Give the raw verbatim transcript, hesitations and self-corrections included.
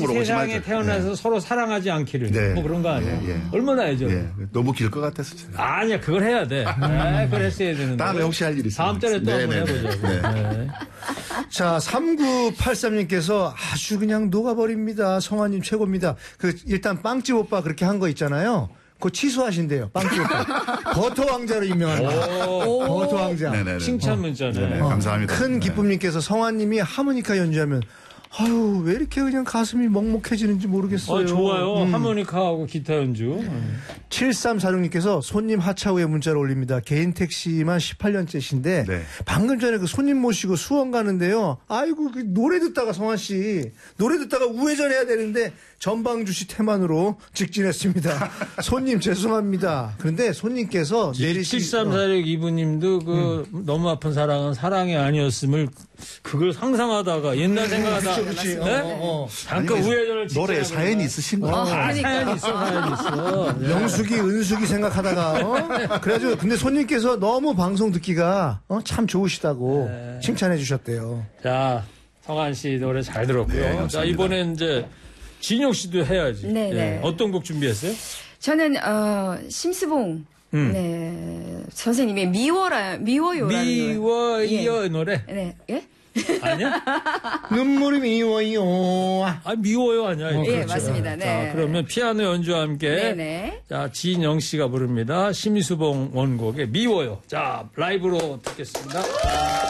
너무 세상에 심하죠. 태어나서 예. 서로 사랑하지 않기를 네. 뭐 그런 거 아니에요? 예, 예. 얼마나 해죠? 예. 너무 길 것 같아서. 아니야, 그걸 해야 돼. 네, 그걸 했어야 되는데. 다음에 혹시 할 일이 있으면. 다음 달에 또 한번 네네네. 해보자고. 네. 네. 자, 삼구팔삼님께서 아주 그냥 녹아버립니다. 성화님 최고입니다. 그, 일단 빵집 오빠 그렇게 한 거 있잖아요. 그거 취소하신대요. 빵집 오빠. 버터 왕자로 유명합니다. 버터 왕자. 네네네. 칭찬 문자네. 네네. 어, 감사합니다. 큰 네. 기쁨님께서 성화님이 하모니카 연주하면 아유, 왜 이렇게 그냥 가슴이 먹먹해지는지 모르겠어요. 어, 좋아요. 음. 하모니카하고 기타 연주. 칠삼사육님께서 손님 하차 후에 문자를 올립니다. 개인 택시만 십팔 년째신데 네. 방금 전에 그 손님 모시고 수원 가는데요. 아이고 그 노래 듣다가 성환 씨 노래 듣다가 우회전해야 되는데 전방주 시 태만으로 직진했습니다. 손님 죄송합니다. 그런데 손님께서 내리시 칠삼사육 이부님도 그 너무 아픈 사랑은 사랑이 아니었음을 그걸 상상하다가 옛날 생각하다가 그치. 네? 어, 어, 어. 잠깐 아니, 우회전을 노래에 사연이 있으신 거예요. 아, 그러니까. 사연이 있어, 사연이 있어. 네. 영숙이 은숙이 생각하다가 어? 그래가지고 근데 손님께서 너무 방송 듣기가 어? 참 좋으시다고 네. 칭찬해 주셨대요. 자, 성한 씨 노래 잘 들었고요. 네, 자, 감사합니다. 이번엔 이제 진용 씨도 해야지. 네, 예. 네. 어떤 곡 준비했어요? 저는 어, 심수봉 음. 네 선생님의 미워라 미워요라는 미워요 노래. 노래. 예. 네, 예? 아니야? 눈물이 미워요. 아, 미워요 아니야. 이거. 예, 맞습니다. 네. 자, 그러면 피아노 연주와 함께 네네. 자, 진영 씨가 부릅니다. 심수봉 원곡의 미워요. 자, 라이브로 듣겠습니다.